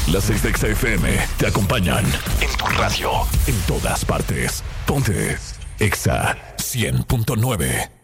Las 6 de Exa FM te acompañan en tu radio, en todas partes. Ponte Exa 100.9.